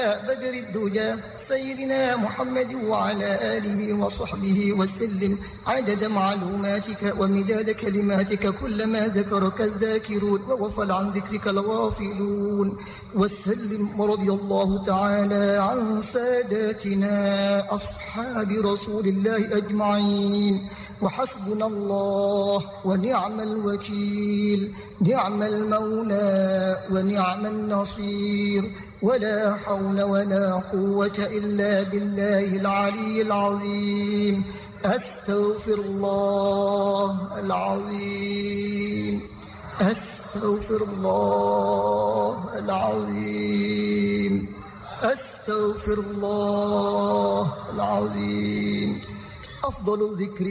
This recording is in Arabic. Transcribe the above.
بدر الدجى سيدنا محمد وعلى آله وصحبه وسلم عدد معلوماتك ومداد كلماتك كلما ذكرك الذاكرون وغفل عن ذكرك الغافلون. وسلم ورضي الله تعالى عن ساداتنا أصحاب رسول الله أجمعين. وحسبنا الله ونعم الوكيل، نعم المولى ونعم النصير، ولا حول ولا قوة إلا بالله العلي العظيم. أستغفر الله العظيم، أستغفر الله العظيم، أستغفر الله العظيم. أفضل الذكر